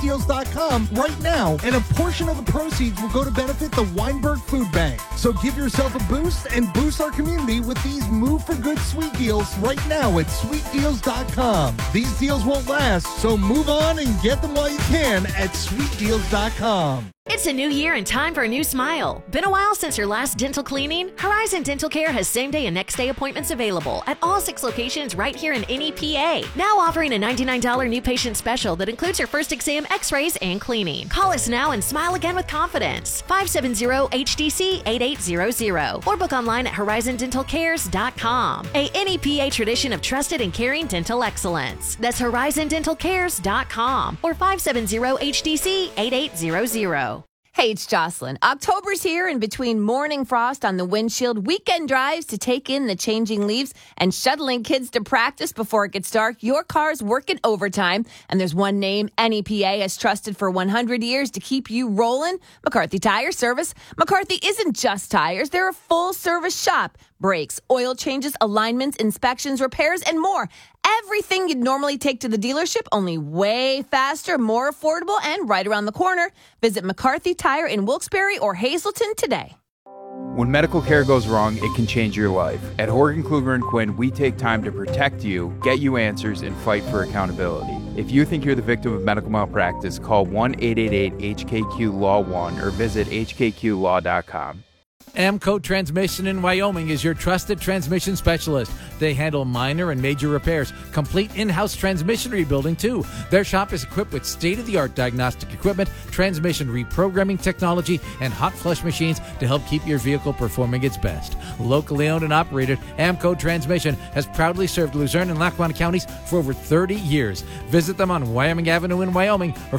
sweetdeals.com right now, and a portion of the proceeds will go to benefit the Weinberg Food Bank. So give yourself a boost and boost our community with these Move for Good sweet deals right now at sweetdeals.com. These deals won't last, so move on and get them while you can at sweetdeals.com. It's a new year and time for a new smile. Been a while since your last dental cleaning? Horizon Dental Care has same-day and next-day appointments available at all 6 locations right here in NEPA. Now offering a $99 new patient special that includes your first exam, x-rays, and cleaning. Call us now and smile again with confidence. 570-HDC-8800 or book online at horizondentalcares.com. A NEPA tradition of trusted and caring dental excellence. That's horizondentalcares.com or 570-HDC-8800. Hey, it's Jocelyn. October's here, and between morning frost on the windshield, weekend drives to take in the changing leaves, and shuttling kids to practice before it gets dark, your car's working overtime. And there's one name NEPA has trusted for 100 years to keep you rolling: McCarthy Tire Service. McCarthy isn't just tires. They're a full-service shop. Brakes, oil changes, alignments, inspections, repairs, and more. Everything you'd normally take to the dealership, only way faster, more affordable, and right around the corner. Visit McCarthy Tire in Wilkes-Barre or Hazleton today. When medical care goes wrong, it can change your life. At Horgan, Kluger & Quinn, we take time to protect you, get you answers, and fight for accountability. If you think you're the victim of medical malpractice, call 1-888-HKQ-LAW-1 or visit hkqlaw.com. Amco Transmission in Wyoming is your trusted transmission specialist. They handle minor and major repairs, complete in-house transmission rebuilding too. Their shop is equipped with state-of-the-art diagnostic equipment, transmission reprogramming technology, and hot flush machines to help keep your vehicle performing its best. Locally owned and operated, Amco Transmission has proudly served Luzerne and Lackawanna counties for over 30 years. Visit them on Wyoming Avenue in Wyoming or